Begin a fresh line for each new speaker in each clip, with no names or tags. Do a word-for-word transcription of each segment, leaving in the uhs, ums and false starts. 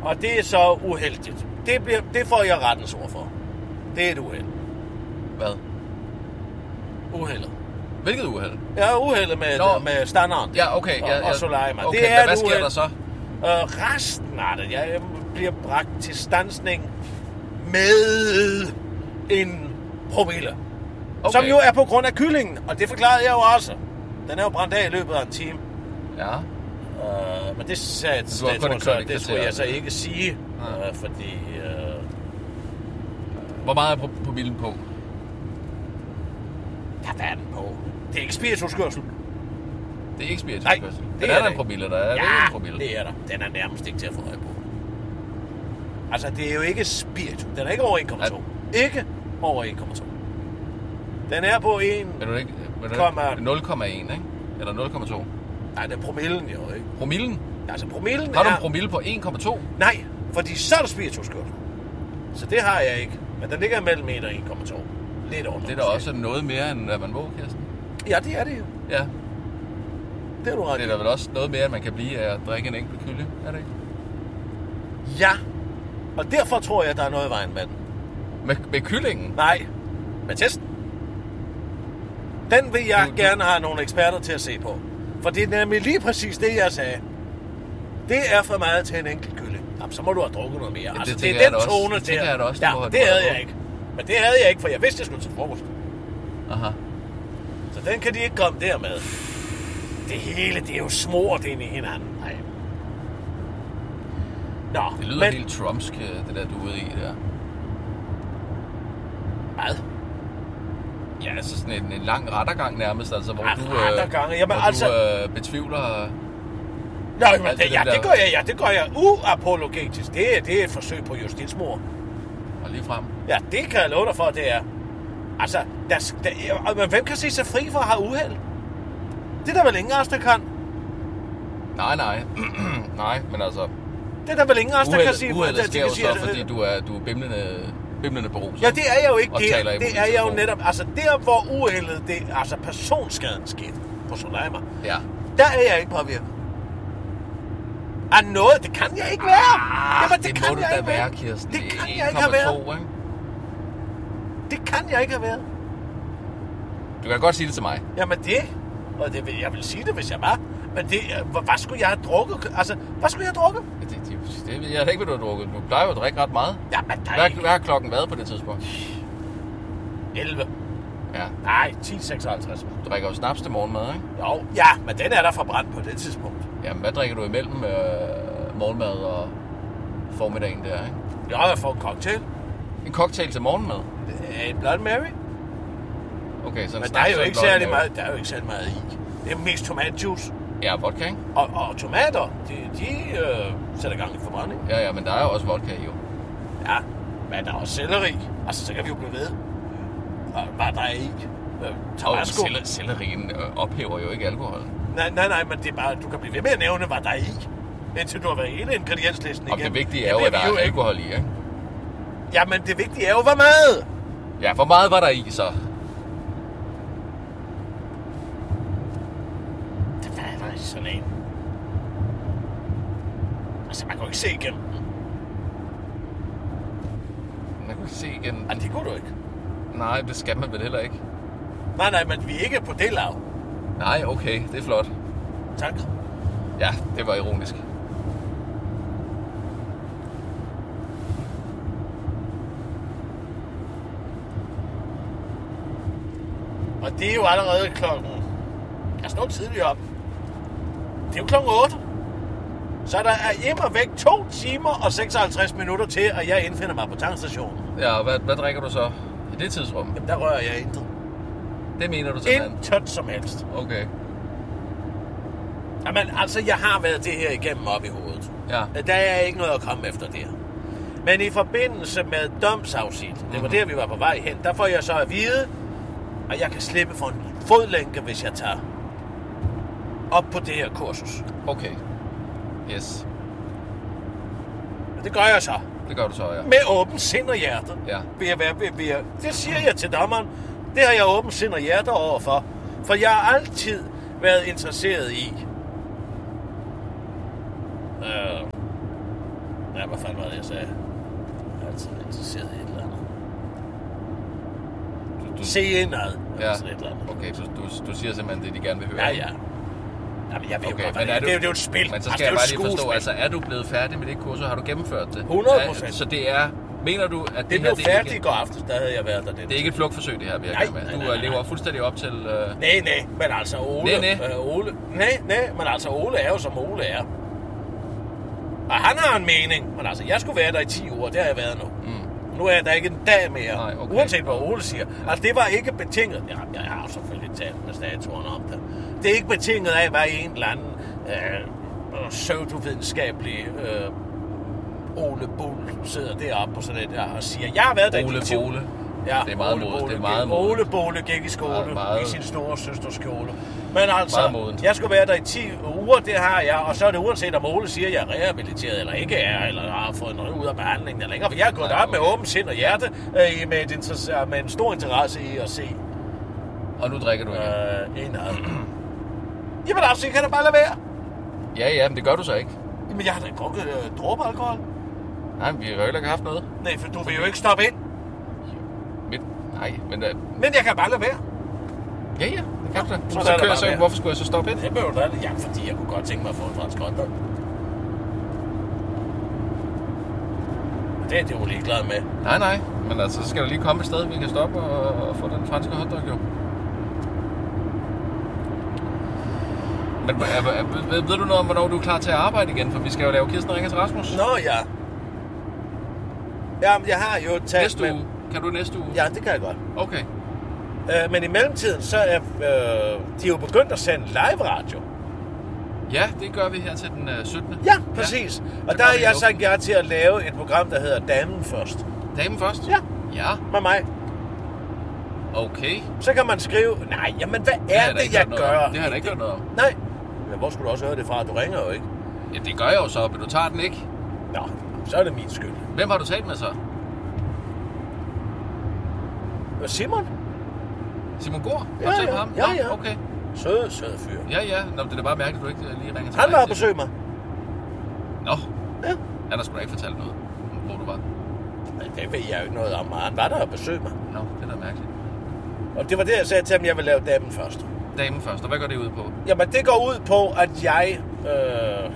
Og det er så uheldigt. Det, bliver, det får jeg rettens ord for. Det er et uheld.
Hvad?
Uheldet.
Hvilket uheld?
Ja, uheldet med, med standarden.
Ja, okay.
Og,
ja, ja.
og Soleima.
Okay,
det er
hvad sker
uheld.
der så?
Uh, resten af det, jeg bliver bragt til standsning med en promille. Okay. Som jo er på grund af kyllingen, og det forklarede jeg jo også. Den er jo brændt af i løbet af en time.
Ja.
Uh, men det sagde jeg,
så,
det, det skulle jeg så ikke sige, ja. uh, fordi... Uh...
Hvor meget er promillen på?
Ja, hvad er den på? Det er ikke spirituskørsel.
Det er ikke spirituskørsel?
Det
er,
er
der
det
en promille, der er?
Ja,
det, en promille.
det er der. Den er nærmest ikke til at få øje på. Altså, det er jo ikke spiritus. Den er ikke over en komma to. Ja. Ikke over en komma to. Den er på en...
Men du ikke... nul komma en, ikke? Eller nul komma to?
Nej, det er promillen jo, ikke?
Promillen?
Altså, promillen
Har du
er...
en promille på en komma to?
Nej, fordi så er der spirituskørsel. Så det har jeg ikke. Men den ligger mellem en og en komma to. Lidt under.
Det er da også noget mere, end hvad man må, Kirsten.
Ja, det er det jo.
Ja.
Det er du ret.
Det er da vel også noget mere, end man kan blive af at drikke en enkelt kylde, er det ikke?
Ja. Og derfor tror jeg, at der er noget i vejen med den.
Med, med kyllingen?
Nej. Med testen. Den vil jeg
du,
gerne have nogle eksperter til at se på. For det er nemlig lige præcis det, jeg sagde. Det er for meget til en enkelt kylling. Jamen, så må du have drukket noget mere.
Ja, det
altså, det er den tone til.
Det, også,
ja, det havde jeg ikke. Men det havde jeg ikke, for jeg vidste, jeg skulle til frokost.
Aha.
Så den kan de ikke komme der med. Det hele, det er jo smurt ind i hinanden. Nej. Nå,
det lyder men... helt trumpsk, det der, du er ude i der.
Hvad?
Ja, altså sådan en, en lang rettergang nærmest, altså, hvor
ja,
du,
øh, Jamen,
hvor
altså...
du øh, betvivler...
Nå, men det, ja, det gør jeg, ja, det gør jeg uapologetisk. Det er, det er et forsøg på justitsmord.
Og lige frem.
Ja, det kan jeg love dig for, det er. Altså, der, der, men hvem kan se sig fri for at have uheld? Det er der vel ingen af os, der kan.
Nej, nej. nej, men altså...
Det er der vel ingen af os, der kan sige...
Uheldet sker jo så, sige, fordi du er, du er bimlende, bimlende beruset.
Ja, det er jeg jo ikke. Det, det er jeg jo
telefon.
netop... Altså, der hvor uheldet, det, altså personskaden skete på Soleima,
ja.
Der er jeg ikke påvirket. Af noget, det kan jeg ikke være.
Ah,
Jamen, det,
det
kan
må
jeg
du da
ikke
være, Kirsten.
Det kan jeg ikke have været.
Ikke?
Det kan jeg ikke have været.
Du kan godt sige det til mig.
Jamen det, og det, jeg vil sige det, hvis jeg var. Men det, hvad skulle jeg have drukket? Altså, hvad skulle jeg have drukket?
Det, det, det ved jeg ikke, hvad du har drukket. Du plejer jo at drikke ret meget.
Jamen, der
hvad,
ikke...
hvad har klokken været på det tidspunkt?
elleve.
Ja.
Nej, ti seksoghalvtreds.
Du drikker jo snaps til morgenmad, ikke?
Jo, ja, men den er der forbrændt på det tidspunkt.
Jamen, hvad drikker du imellem øh, morgenmad og formiddagen der, ikke?
Ja, jeg får en cocktail.
En cocktail til morgenmad?
En Bloody Mary.
Okay, så en
men
snaps
der er jo ikke særlig
Mary.
meget, der er jo ikke særlig meget i. Det er mest tomatjuice.
Ja, vodka, ikke?
Og, og tomater, de, de øh, sætter gang i forbrænding.
Ja, ja, men der er jo også vodka i, jo.
Ja, men der er også selleri. Altså, så kan vi jo blive ved. Og hvad der er i? Øh, tabasco.
Og sellerien øh, ophæver jo ikke alkohol.
Nej, nej, nej, men det er bare, du kan blive ved med at nævne, hvad der er i. Indtil du har været hele ingredienslisten igen.
Og det vigtige er jo, at der er alkohol i, ikke?
Ja, men det vigtige er jo, hvor meget.
Ja, hvor meget var der i, så?
Det var der sådan en. Altså, man kan jo ikke se igennem.
Man kan ikke se igennem.
Ja, det kunne du ikke.
Nej, det skal man vel heller ikke.
Nej, nej, men vi er ikke på det lav.
Nej, okay, det er flot.
Tak.
Ja, det var ironisk.
Og det er jo allerede klokken... Jeg står tidligere op. Det er jo klokken otte. Så der er hjemme og væk to timer og seksoghalvtreds minutter til, at jeg indfinder mig på tankstationen.
Ja, og hvad, hvad drikker du så i det tidsrum?
Jamen, der rører jeg intet.
Det mener du simpelthen?
Intet som helst.
Okay.
Jamen, altså, jeg har været det her igennem op i hovedet.
Ja.
Der er ikke noget at komme efter det her. Men i forbindelse med domsafsigelse, det var
mm-hmm.
der, vi var på vej hen, der får jeg så at vide, at jeg kan slippe for en fodlænke, hvis jeg tager op på det her kursus.
Okay. Yes.
Det gør jeg så.
Det gør du så, ja.
Med åben sind og hjerte.
Ja.
Vil jeg være, vil, vil jeg, det siger jeg til dommeren. Det har jeg åben sind og hjerte overfor. For jeg har altid været interesseret i... Øh, Ja, hvad fanden var det, jeg sagde? Jeg er altid interesseret i et eller andet.
Du, du...
Se indad.
Ja,
et eller andet.
okay, så du, du siger simpelthen det, de gerne vil høre.
Ja, ja. Jamen, jeg ved
okay,
jo godt, det, er, du... det, er, det er jo et spil.
Men så skal altså, jeg bare lige forstå, altså er du blevet færdig med det kursus, har du gennemført det?
hundrede procent.
Så det er, mener du, at det,
det
her...
blev færdigt i går aftes, der havde jeg været der. Det,
det er ikke et flugtforsøg, det her, vil jeg
nej,
gerne med. Du
nej, nej, nej.
lever fuldstændig op til... Uh...
Nej, nej, men altså Ole...
Nej, nej.
Øh, Ole... Nej, nej, men altså Ole er jo som Ole er. Og han har en mening, men altså, jeg skulle være der i ti uger, det har jeg været nu. Mm. Nu er jeg der ikke en dag mere,
nej, okay.
uanset hvad Ole siger. Altså, det var ikke betinget... Ja, jeg har selvfølgelig talt med statuerne om det. Det er ikke betinget af, hvad en eller anden øh, pseudovidenskabelig øh, Ole Bull sidder deroppe på sådan et der og siger, jeg har været der
Ole
i ti
Bole.
Ja,
det er meget
Ole
modigt. Det er
gik,
meget modigt.
Ole Bole gik i skole
meget, meget...
i sin store søsters skole. Men altså, jeg skulle være der i ti uger, det har jeg, og så er det uanset om Ole siger, at jeg er rehabiliteret eller ikke er, eller har fået noget ud af behandlingen eller ikke. For jeg er gået op okay. med åben sind og hjerte, øh, med, et, med en stor interesse i at se.
Og nu drikker du ikke?
Øh, en af Jamen altså, kan da bare lade være.
Ja, ja, men det gør du så ikke.
Jamen, jeg har da ikke drukket øh, dråbealkohol.
Nej, men vi har jo ikke haft noget.
Nej, for du vil jo ikke stoppe ind.
Mit, nej, men... Uh...
Men jeg kan bare lade være.
Ja, ja, det kan du da. Så,
så,
så kører jeg så ind. Hvorfor skulle jeg så stoppe ind?
Det behøver du da. Ja, fordi jeg kunne godt tænke mig at få en fransk hotdog. Det er det jo ligeglad med.
Nej, nej. Men altså, så skal der lige komme et sted, vi kan stoppe og, og få den franske hotdog, jo. Men ved, ved du noget om, hvornår du er klar til at arbejde igen? For vi skal jo lave Kirsten ringer til Rasmus.
Nå, ja. Jamen, jeg har jo talt
næste
med...
uge. Kan du næste uge?
Ja, det kan jeg godt.
Okay.
Øh, men i mellemtiden, så er øh, de jo begyndt at sende live radio.
Ja, det gør vi her til den øh, syttende
Ja, præcis. Ja. Og der er jeg sagt ja til at lave et program, der hedder Damen Først.
Damen Først?
Ja.
Ja.
Med mig.
Okay.
Så kan man skrive, nej, jamen hvad er det, det jeg gør?
Det har jeg ikke hørt noget om.
Nej. Men hvor skulle du også høre det fra? Du ringer jo ikke.
Ja, det gør jeg jo så, men du tager den ikke.
Nå, så er det min skyld.
Hvem har du talt med så?
Simon.
Simon Gård?
Ja, ja,
ham?
ja, ja.
Okay.
Sød, sød fyr.
Ja, ja. Nå, det er da bare mærkeligt, at du ikke lige ringer til
Han var at besøge mig.
Nå.
Ja.
Han har sgu da ikke fortalt noget, hvor du var.
Nej, det ved jeg jo ikke noget om. Han var der at besøge mig.
Nå, det er da mærkeligt.
Og det var det, jeg sagde til ham, jeg vil lave Damen Først.
Damen Først, og hvad går det ud på?
Jamen, det går ud på, at jeg... Øh,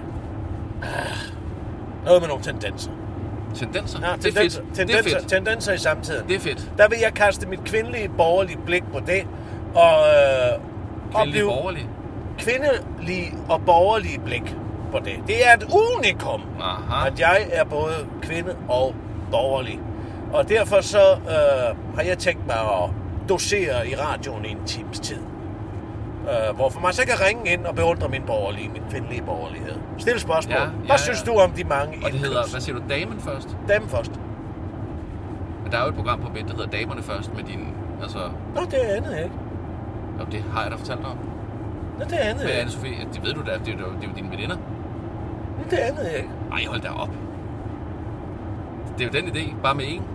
noget med nogle tendenser.
Tendenser?
Ja,
det
tendenser,
er fedt.
Tendenser,
det er fedt.
tendenser i samtiden.
Det er fedt.
Der vil jeg kaste mit kvindelige borgerlige blik på det. Og, øh,
kvindelige borgerlige?
Kvindelige og borgerlige blik på det. Det er et unikum,
aha,
at jeg er både kvinde og borgerlig. Og derfor så øh, har jeg tænkt mig at dosere i radioen i en times tid. Øh, hvorfor man så kan ringe ind og beundre min borgerlige, min kvindelige borgerlighed. Stille spørgsmål.
Ja, ja,
hvad
ja.
synes du om de mange?
Og det hedder, hvad siger du, Damen Først?
Damen Først.
Men der er jo et program på B, der hedder Damerne Først med din, altså...
Nå, det andet jeg ikke.
Jo, det har jeg da fortalt dig om.
Nå, det andet
med
jeg
Anne-Sophie, det ved du da, det er jo, det er jo dine veninder.
Nå, det andet jeg ikke.
Ej, hold da op. Det er jo den idé, bare med en.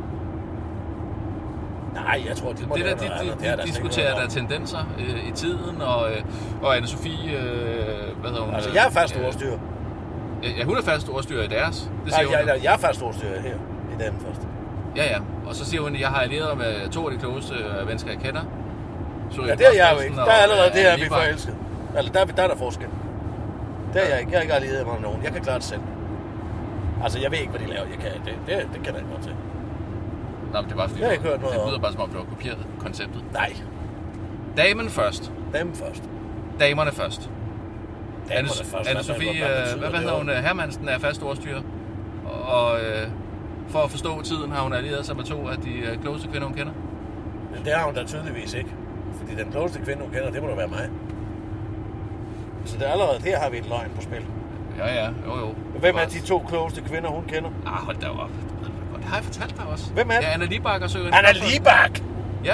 Nej, jeg tror, de må
det der, de,
noget
de,
andet.
de,
Det er
de
der
diskuterer der tendenser øh, i tiden, og, øh, og Anne-Sophie, øh, hvad hedder hun?
Altså, jeg er fast
øh,
ordstyrer.
Ja, hun er fast ordstyrer i deres. Det
Nej,
siger
jeg,
hun.
jeg, jeg er fast ordstyrer her i Damen Først.
Ja, ja. Og så siger hun, at jeg har allieret med to af de klogeste øh, mennesker, jeg kender. Så
ja, det er jeg jo ikke. Der er allerede
og,
det her,
øh,
vi er forelsket. Altså, der, der er der forskel. Det er jeg ikke. Jeg har ikke allieret mig med nogen. Jeg kan klare det selv. Altså, jeg ved ikke, hvad de laver. Jeg kan, det, det, det kan jeg ikke godt til.
Nå, men det er bare fordi,
jeg har ikke hørt noget
det lyder
om.
bare som om, du har kopieret konceptet.
Nej.
Damen først.
Damen først.
Damerne først.
Damerne først.
Anne-Sophie, hvad, hvad, hvad hedder hun? Hermansen er fast ordstyrer. Og øh, for at forstå tiden har hun allieret sig med to af de øh, klogeste kvinder, hun kender.
Men det har hun da tydeligvis ikke. Fordi den klogeste kvinde, hun kender, det må da være mig. Så det er allerede der har vi et løgn på spil.
Ja, ja. Jo, jo.
Hvem er de to klogeste kvinder, hun kender?
Ah, hold da op. Det har jeg fortalt dig også.
Hvem er det?
Ja, Anna Libak og Søren.
Anna Libak!
Ja.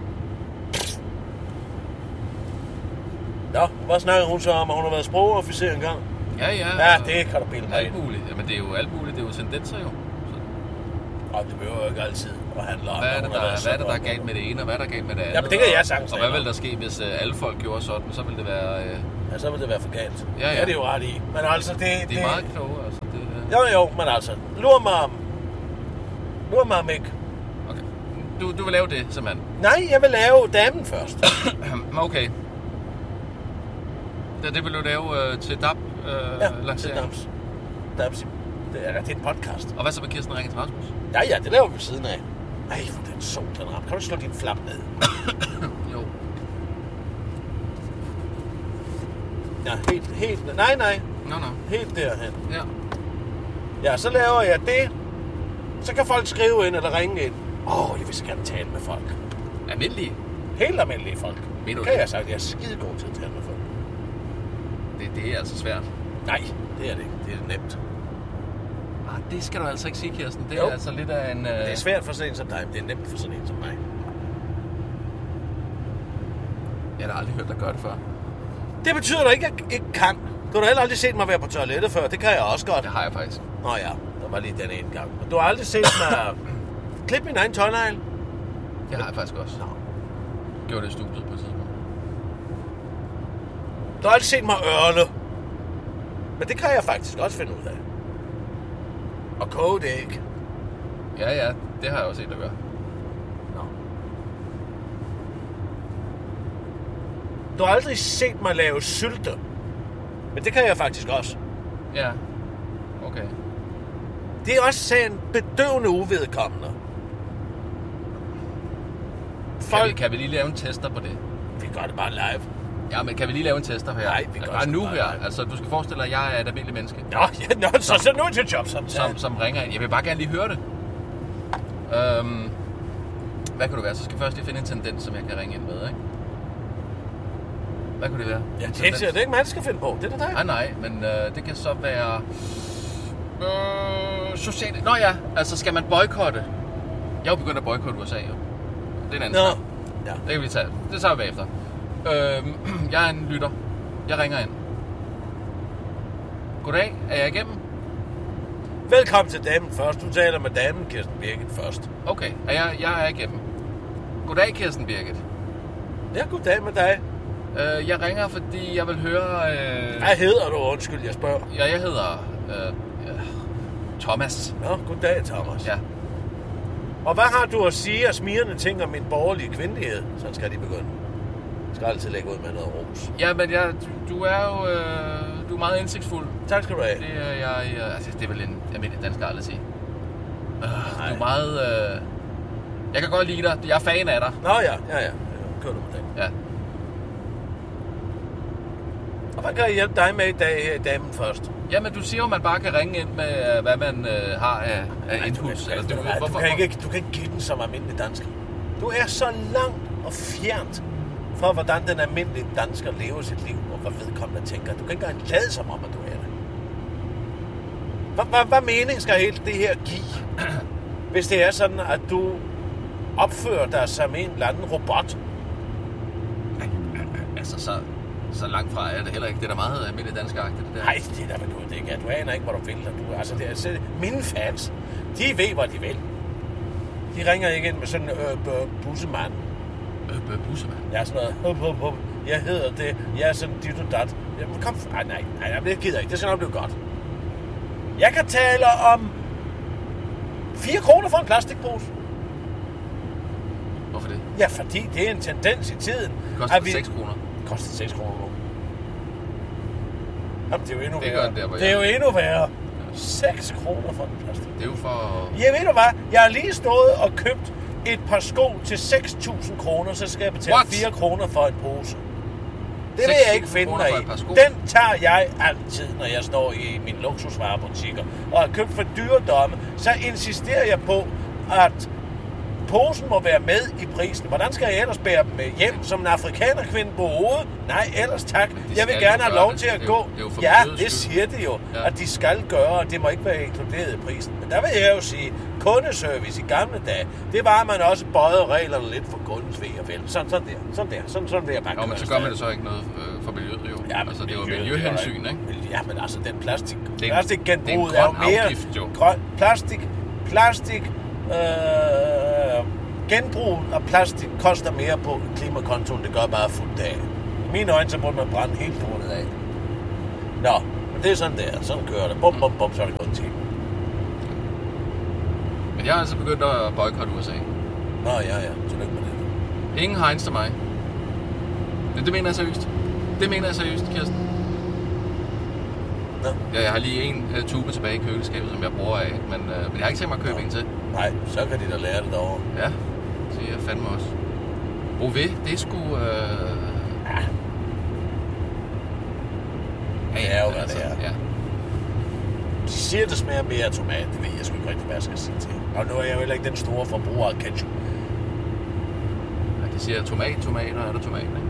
Nå, hvad snakker hun så om? Hun har været sprogofficer engang.
Ja, ja.
Ja, det kan du bilde mig.
Alt muligt. Jamen, det er jo alt muligt. Det er jo tendenser, jo.
Og det behøver jo ikke altid at handle om.
Hvad er det, der, hvad er, det, der er galt med det ene, og hvad er der galt med det andet?
Jamen, det kan jeg sagtens.
Og hvad vil der ske, hvis uh, alle folk gjorde sådan? Så ville det være... Uh...
Ja, så ville det være for galt.
Ja, ja.
Det er det jo ret i. Men altså, det...
Det er det... meget kloge, altså. Det, uh...
Jo, jo, men altså, lur mig om... Lur mig om ikke.
Okay. Du, du vil lave det, simpelthen?
Nej, jeg vil lave damen først.
Okay. Det, det vil du lave øh, til D A B øh,
ja,
lancering?
til D A B. Det er, det er en podcast.
Og hvad så med Kirsten Ringe Rasmus?
Ja, ja, det laver vi ved siden af. Ej, hvor den sol, den rammer. Kan du slå din flap ned?
Jo.
Ja, helt, helt... Nej, nej.
Nå, nå.
Helt derhen.
Ja.
Ja, så laver jeg det. Så kan folk skrive ind eller ringe ind. Åh, oh, jeg vil så gerne tale med folk.
Almindelige?
Helt almindelige folk.
Mener du
kan
det?
jeg sagt, jeg er skide god til at tale med folk.
Det, det er altså svært.
Nej, det er det ikke. Det er nemt.
Ah, det skal du altså ikke sige, Kirsten. Det
jo.
er altså lidt af en... Uh...
Det er svært for sådan en som dig, men det er nemt for sådan en som mig.
Jeg har aldrig hørt dig gøre det før.
Det betyder da ikke, at jeg ikke kan. Du har da heller aldrig set mig være på toilettet før. Det kan jeg også godt.
Det har jeg faktisk.
Nå ja, der var lige den ene gang. Men du har aldrig set mig klippe min egen tøjnegl?
Det har jeg faktisk også.
Nå.
Gjorde det i studiet på et tidspunkt.
Du har aldrig set mig ørle. Men det kan jeg faktisk også finde ud af. Og koge det ikke.
Ja, ja. Det har jeg også set dig gøre.
Nå. Du har aldrig set mig lave sylte. Men det kan jeg faktisk også.
Ja. Okay.
Det er også sådan bedøvende uvedkommende.
Folk... Kan, vi, kan vi lige lave en tester på det?
Vi gør det bare live.
Ja, men kan vi lige lave en tester her?
Nej, vi gør
bare
det
nu
bare
her.
live.
Altså, du skal forestille dig, at jeg er et almindeligt menneske.
Nå, ja, nå så, så nu til job som,
som Som ringer ind. Jeg vil bare gerne lige høre det. Øhm, hvad kan det være? Så skal jeg først lige finde en tendens, som jeg kan ringe ind med, ikke? Hvad kunne det være?
Ja, det, det er ikke mig, der skal finde på. Det er da dig.
Nej, nej, men øh, det kan så være... Øh, socialt... Nå ja, altså skal man boykotte? Jeg er jo begyndt at boykotte U S A, jo. Det er en anden snak.
Ja.
Det kan vi tage. Det tager vi bagefter. Øh, jeg er en lytter. Jeg ringer ind. Goddag, er jeg igennem?
Velkommen til damen først. Du taler med damen Kirsten Birgit først.
Okay, er jeg, jeg er igennem. Goddag, Kirsten Birgit.
Ja, goddag med dig.
Øh, jeg ringer, fordi jeg vil høre... Øh...
Hvad hedder du? Undskyld, jeg spørger.
Ja, jeg hedder... Øh, øh, Thomas.
Nå, goddag, Thomas.
Ja.
Og hvad har du at sige af smirrende ting om min borgerlige kvindelighed? Så skal de begynde. Jeg skal altid lægge ud med noget ros.
Ja, men jeg, du, du er jo øh, du er meget indsigtsfuld.
Tak skal du have.
Det er jeg... Øh, altså, det er vel en almindelig dansk aldrig sige. Øh, du er meget... Øh... Jeg kan godt lide dig. Jeg er fan af dig.
Nå ja, ja, ja. Kør du med den.
Ja.
Og hvad kan jeg hjælpe dig med i dag her i damen først?
Jamen, du siger jo, at man bare kan ringe ind med, hvad man øh, har af, af
Nej,
indhus.
Du, kan,
Eller,
du, du, du, kan ikke, du kan ikke give den som almindelig dansker. Du er så langt og fjernt fra, hvordan den almindelige dansker lever sit liv, og hvad vedkommende tænker. Du kan ikke engang lade som om, at du er det. Hvad, hvad, hvad mening skal helt det her give, hvis det er sådan, at du opfører dig som en eller anden robot?
Altså, så, så langt fra er det heller ikke. Det er da meget almindelig dansk-agtigt, det der.
Nej, det er da, hvad du det ikke er. Du aner ikke, hvad du vil. Du, altså, det er, altså, mine fans, de ved, hvad de vil. De ringer ikke ind med sådan en øh, bussemand.
Øh, bussemand?
Ja, sådan noget. Hup, hup, hup. Jeg hedder det. Jeg er sådan dit og dat. Jamen, kom. Nej, nej, nej, det gider ikke. Det skal nok blive godt. Jeg kan tale om fire kroner for en plastikpose.
Hvorfor det?
Ja, fordi det er en tendens i tiden.
Det koster
vi...
seks kroner.
Det koster seks kroner nu. Jamen, det er jo endnu
det
værre.
Det, der,
det er jo endnu værre. seks kroner for en plastik.
Det er jo for...
Ja, ved du hvad? Jeg har lige stået og købt et par sko til seks tusind kroner, så skal jeg betale
What?
fire kroner for en pose. Det vil jeg ikke finde mig i. Den tager jeg altid, når jeg står i mine luksusvarebutikker og har købt for dyredomme. Så insisterer jeg på, at posen må være med i prisen. Hvordan skal jeg ellers bære dem hjem som en afrikanerkvinde på hovedet? Nej, ellers tak. Jeg vil gerne have lov
det.
til at
det
gå.
Jo, det
ja, det siger de jo,
ja.
at de skal gøre, og det må ikke være inkluderet i prisen. Men der vil jeg jo sige, kundeservice i gamle dage, det var, at man også bøjede reglerne lidt for kundens ved og vel. Sådan, sådan der, sådan der, sådan, sådan vil jeg bare
gøre. Men så gør man det så ikke noget øh, for miljøet, jo.
Ja,
altså, det er jo
miljøet,
miljøhensyn, ikke?
Ja, men altså, den plastik,
det er,
plastikgenbruget er jo mere...
Afgift, jo.
Grøn, plastik, plastik, øh, genbrug af plastik koster mere på klimakontoen, det gør bare fuldt af. I mine øjne, så burde man brænde helt lortet af. Nå, men det er sådan der, sådan kører det. Bum, bum, bum, så er det gået en time.
Men jeg har altså begyndt at boykotte U S A.
Nå, ja, ja. Tillykke med det.
Ingen Heinz til mig. Det, det mener jeg seriøst. Det mener jeg seriøst, Kirsten.
Nå.
Ja, jeg har lige en uh, tube tilbage i køleskabet, som jeg bruger af, men, uh, men jeg har ikke tænkt mig at købe Nå. en til.
Nej, så kan de da lære det derovre.
Ja, det siger jeg fandme også. Rouvé, det er sgu... Uh...
Ja.
Ja,
det er jo, hvad altså, det er.
Ja.
De siger, det smager mere af tomat. Det ved jeg sgu ikke rigtig, hvad jeg skal sige til. Og nu er jeg jo heller ikke den store forbruger af ketchup.
Ja, de siger tomat, tomat, og er der tomat, ikke?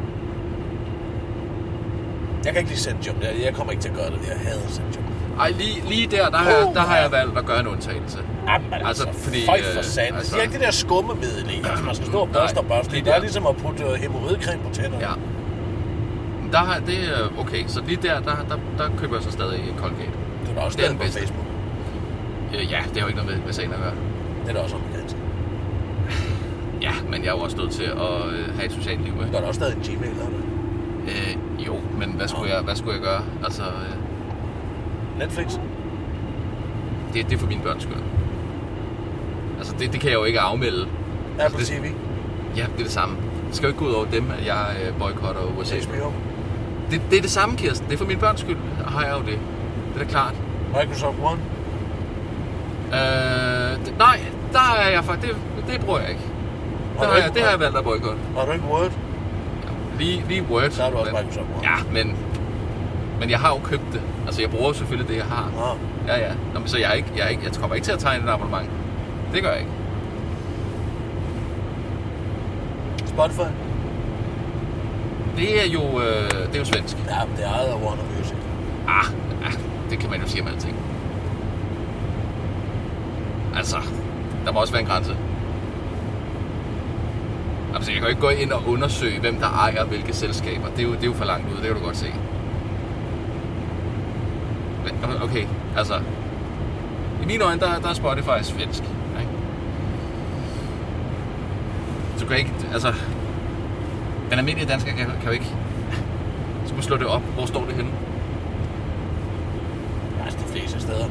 Jeg kan ikke lide Senjum. Jeg kommer ikke til at gøre det. Jeg hader Senjum.
Ej, lige, lige der, der, har, oh, jeg, der har jeg valgt at gøre en undtagelse.
Jamen altså, altså fordi... Føj for sand. Altså, de har ikke det der skummemiddel i. Altså, man skal stå og børste og børste. Det er ligesom at putte hæmorrhoidecreme på tænderne. Ja.
Der har det... Okay, så lige der, der, der, der køber jeg så stadig Colgate.
Det er da også stadig på bedste. Facebook.
Ja, det har jo ikke noget med, med sagen at gøre.
Det er da også amerikansk.
Ja, men jeg er jo også nødt til at øh, have et socialt liv.
Du har da også stadig en Gmail, eller hvad?
Øh, jo, men hvad skulle, jeg, hvad skulle jeg gøre? Altså... Øh...
Netflix?
Det, det er for mine børns skyld. Altså, det, det kan jeg jo ikke afmelde.
Apple
altså,
T V?
Ja, det er det samme. Det skal jo ikke gå ud over dem, at jeg øh, boykotter U S A.
H B O?
Det, det er det samme, Kirsten. Det er for mine børns skyld, har jeg jo det. Det er da klart.
Microsoft One?
Øh, det, nej, der er jeg faktisk... Det, det bruger jeg ikke. Der har jeg, det har jeg valgt at boykotte.
Har du ikke Word?
Ja, lige, lige Word.
Så har du også men, Microsoft One.
Ja, men... Men jeg har jo købt det. Altså, jeg bruger selvfølgelig det, jeg har.
Ah.
Ja, ja. Nå, men så jeg, er ikke, jeg, er ikke, jeg kommer ikke til at tegne et abonnement. Det gør jeg ikke.
Spotify?
Det er jo, øh, det er jo svensk.
Ja, det er ejet af Warner Music.
Ah, ja, det kan man jo sige om alting. Altså, der må også være en grænse. Altså, jeg kan jo ikke gå ind og undersøge, hvem der ejer hvilke selskaber. Det er jo, det er jo for langt ud, det kan du godt se. Okay, altså... I mine øjne, der, der er Spotify svensk. Ikke? Du kan ikke... Altså... Den almindelige dansker kan, kan jo ikke... Så må slå det op. Hvor står det henne?
Altså, de fleste steder.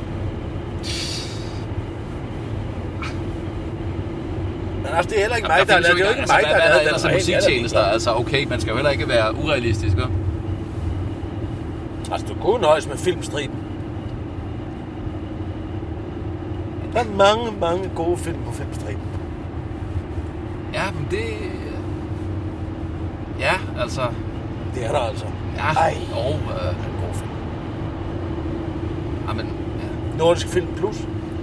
Men altså, det er heller ikke mig, der, der, der, det er jo ikke
altså,
mig, der
hvad,
har lavet
den altså musiktjenester? Altså, okay, man skal jo heller ikke være urealistisk, ikke?
Altså, du kunne nøjes med Filmstriben. Der er mange, mange gode film på Filmstriben.
Ja, men det... Ja, altså...
Det er der altså.
Ja,
Ej,
og... Øh...
en god film.
Jamen, ja.
Nordisk Film Plus.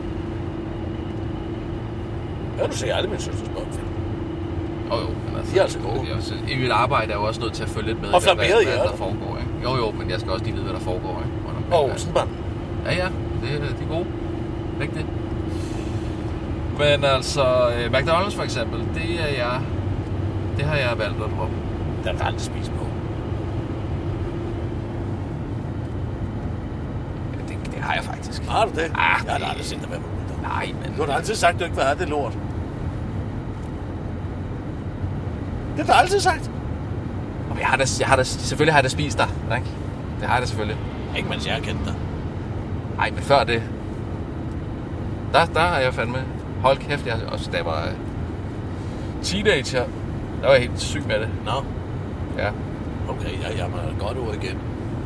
Ja, du ser aldrig min søsters børnefilm.
Jo, jo, men altså...
De er altså gode.
Altså, i mit arbejde er jeg jo også nødt til at følge lidt med,
og
hvad, hvad, hvad
ja.
der foregår, ikke? Jo, jo, men jeg skal også lige vide, hvad der foregår, ikke?
Og Olsenbanden.
Ja, ja, det, de er gode. Rigtigt. Men altså, McDonald's for eksempel, det er jeg... Det har jeg valgt at droppe.
Der er aldrig spist på.
Ja, det, det har jeg faktisk.
Har du det?
Ah,
jeg har aldrig set dig være på det.
Nej, men...
Du har da altid sagt, at du ikke vil have det lort. Det har du altid sagt.
Jeg har da, jeg har da, selvfølgelig har jeg da spist dig, ikke? Det har jeg da selvfølgelig.
Ikke mens jeg har kendt dig.
Nej, men før det... Der, der har jeg fandme... Hold kæft, jeg også, da jeg var teenager, der var jeg helt syg med det.
Nå.
Ja.
Okay, jeg jammer godt ord igen.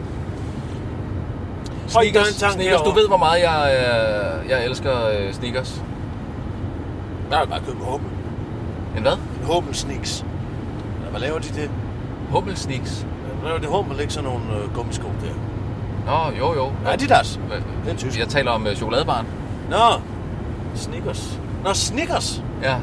Sneakers, Sneakers. Du ved, hvor meget jeg, øh, jeg elsker øh, Sneakers.
Der er bare købt en Hummel.
En hvad?
En Hummel Sneaks. Hvad laver de det?
Hummel Sneaks?
Ja, laver de Hummel, ikke sådan nogle øh, gummisko der?
Nå, jo, jo.
Ja, Adidas.
Det er tysk. Jeg taler om øh, chokoladebaren.
Nå. Snickers. Nå, Snickers.
Ja.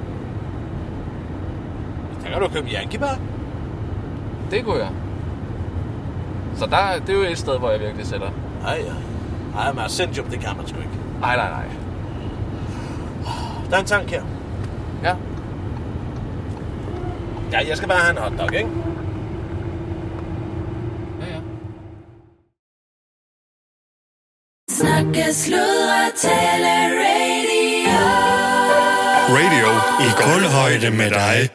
Der kan du købe Yankee Bar.
Det kunne jeg. Så der, det er jo et sted, hvor jeg virkelig sætter.
Nej, ja. Nej, men Ascendium, det kan man sgu ikke.
Nej, nej, nej.
Der er en tank her.
Ja.
Ja, jeg skal bare have en hotdog, ikke?
Ja, ja.
Snakke, sludre, tale, radio.
Radio i kulhøjde med dig.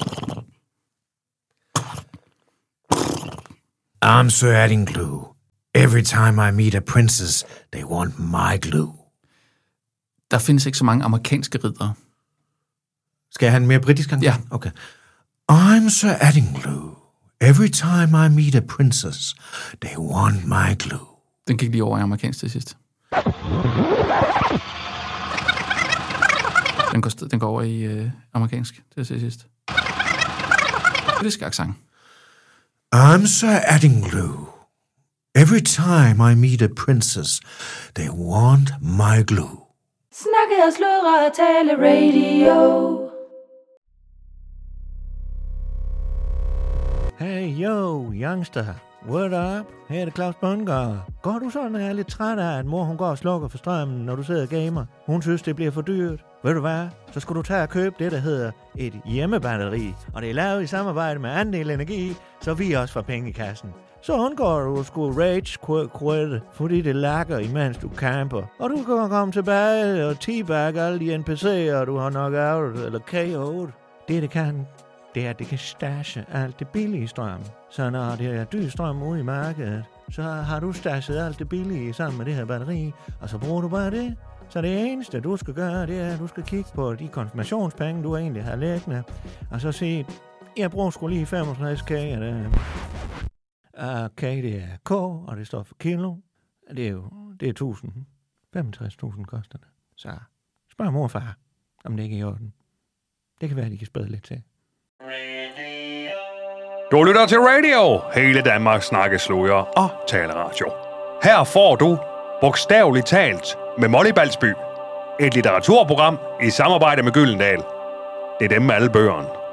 I'm Sir Adding Glue,
Every time I meet a princess, they want my glue.
Der findes ikke så mange amerikanske riddere.
Skal jeg have en mere britisk gang?
Ja.
Okay. I'm Sir Addinglue. Every time I meet a princess, they want my glue.
Den gik lige over i amerikansk til sidst. Den går, den går over i øh, amerikansk til sidst. Britisk accent.
I'm Sir Addinglue. Every time I meet a princess, they want my glue.
Snakke og sludre og tale radio.
Hey, yo, youngster. What up? Her er det Claus Bundgaard. Går du sådan og er lidt træt af, at mor hun går og slukker for strømmen, når du sidder og gamer? Hun synes, det bliver for dyrt. Ved du hvad? Så skulle du tage og købe det, der hedder et hjemmebatteri. Og det er lavet i samarbejde med Andel Energi, så vi også får penge i kassen. Så undgår du at skulle rage-quit, fordi det lakker, imens du camper. Og du kan komme tilbage og teabag alle de N P C'er, du har nok out eller K O'd. Det, det kan, det er, at det kan stashe alt det billige strøm. Så når det er dyr strøm ude i markedet, så har du stashet alt det billige sammen med det her batteri, og så bruger du bare det. Så det eneste, du skal gøre, det er, at du skal kigge på de konfirmationspenge, du egentlig har liggende, og så sige, jeg bruger sgu lige femogtres K af det. Og K, det er K, og det står for kilo. Det er jo, det er tusind. femogtres tusind koster det. Så spørg mor og far, om det ikke er i orden. Det kan være, de kan spæde lidt til.
Du lytter til radio. Hele Danmark snakker sludder og taleradio. Her får du bogstaveligt talt med Molly Balsby. Et litteraturprogram i samarbejde med Gyldendal. Det er dem med alle bøgerne.